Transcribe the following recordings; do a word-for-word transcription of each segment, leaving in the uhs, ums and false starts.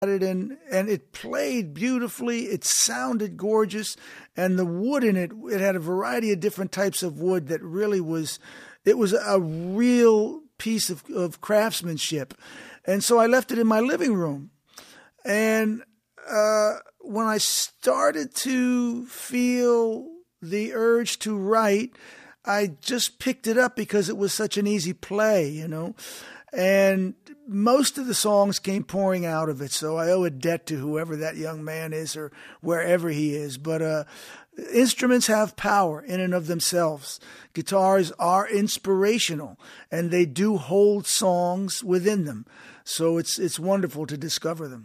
it, and and it played beautifully. It sounded gorgeous, and the wood in it, it had a variety of different types of wood that really was, it was a real piece of, of craftsmanship. And so I left it in my living room. And uh, when I started to feel the urge to write, I just picked it up because it was such an easy play, you know. And most of the songs came pouring out of it, so I owe a debt to whoever that young man is or wherever he is. But uh, instruments have power in and of themselves. Guitars are inspirational, and they do hold songs within them. So it's it's wonderful to discover them.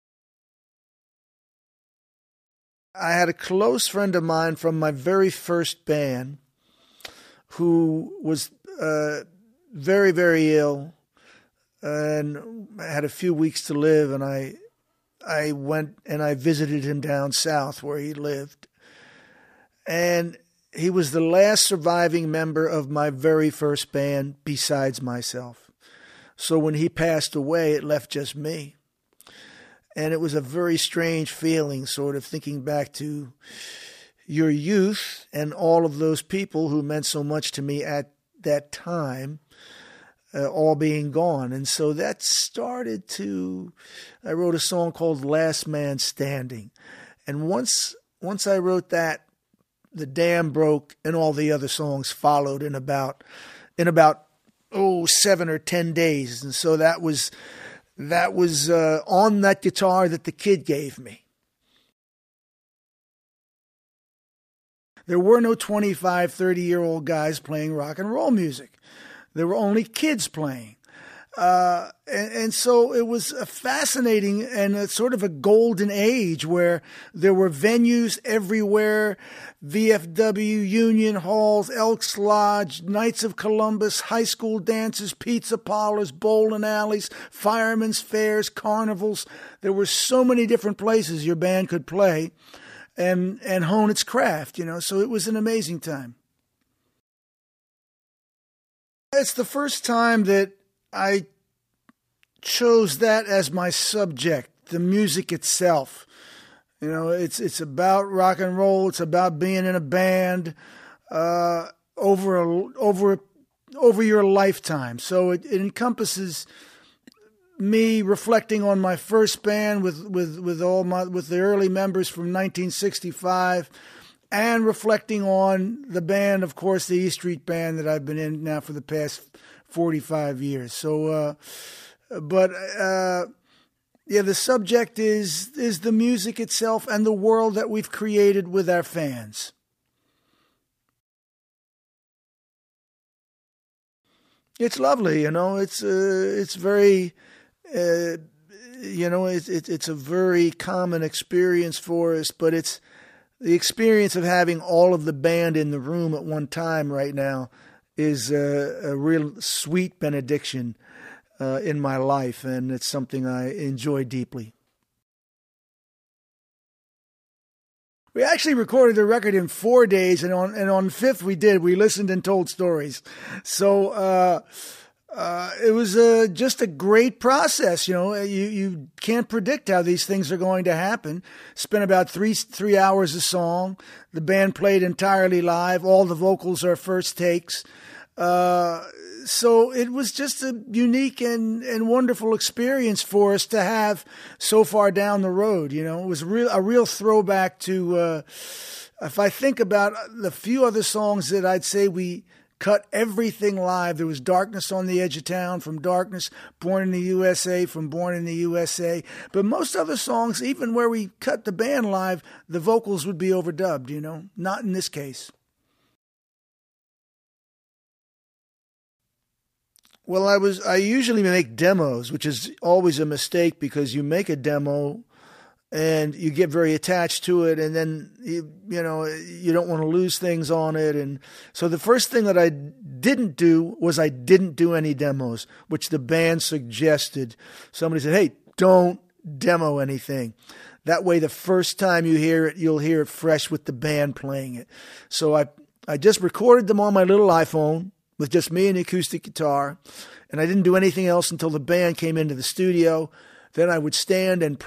I had a close friend of mine from my very first band who was uh, very, very ill and had a few weeks to live, and I I went and I visited him down south where he lived. And he was the last surviving member of my very first band besides myself. So when he passed away, it left just me. And it was a very strange feeling, sort of thinking back to your youth and all of those people who meant so much to me at that time, uh, all being gone. And so that started to, I wrote a song called Last Man Standing. And once once I wrote that, the dam broke and all the other songs followed in about, in about, oh, seven or ten days. And so that was, that was uh, on that guitar that the kid gave me. There were no twenty-five, thirty-year-old guys playing rock and roll music. There were only kids playing. Uh, and, and so it was a fascinating and a sort of a golden age where there were venues everywhere, V F W, Union Halls, Elks Lodge, Knights of Columbus, high school dances, pizza parlors, bowling alleys, firemen's fairs, carnivals. There were so many different places your band could play and and hone its craft, you know, so it was an amazing time. It's the first time that I chose that as my subject, the music itself. You know, it's it's about rock and roll. It's about being in a band uh, over a, over over your lifetime. So it, it encompasses me reflecting on my first band with with with all my with the early members from nineteen sixty-five, and reflecting on the band, of course, the E Street Band that I've been in now for the past forty-five years. So, uh, but uh, yeah, the subject is is the music itself and the world that we've created with our fans. It's lovely, you know. It's uh, it's very, uh, you know, it's it, it's a very common experience for us, but it's the experience of having all of the band in the room at one time right now is a, a real sweet benediction uh, in my life, and it's something I enjoy deeply. We actually recorded the record in four days, and on and on fifth we did. We listened and told stories. So uh, uh, it was uh, just a great process. You know, you you can't predict how these things are going to happen. Spent about three three hours a song. The band played entirely live. All the vocals are first takes. Uh, so it was just a unique and, and wonderful experience for us to have so far down the road. You know, it was real, a real throwback to, uh, if I think about the few other songs that I'd say we cut everything live. There was Darkness on the Edge of Town from Darkness, Born in the U S A from Born in the U S A. But most other songs, even where we cut the band live, the vocals would be overdubbed, you know, not in this case. Well, I was I usually make demos, which is always a mistake because you make a demo and you get very attached to it, and then you, you know you don't want to lose things on it. And so the first thing that I didn't do was I didn't do any demos, which the band suggested. Somebody said, "Hey, don't demo anything. That way, the first time you hear it, you'll hear it fresh with the band playing it." So I I just recorded them on my little iPhone with just me and the acoustic guitar, and I didn't do anything else until the band came into the studio. then I would stand and